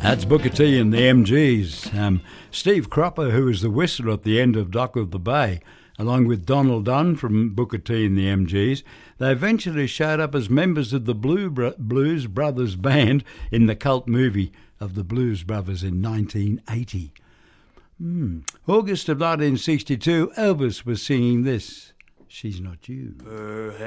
That's Booker T and the MGs. Steve Cropper, who was the whistler at the end of Dock of the Bay, along with Donald Dunn from Booker T and the MGs, they eventually showed up as members of the Blues Brothers band in the cult movie of the Blues Brothers in 1980. August of 1962, Elvis was singing this, She's Not You.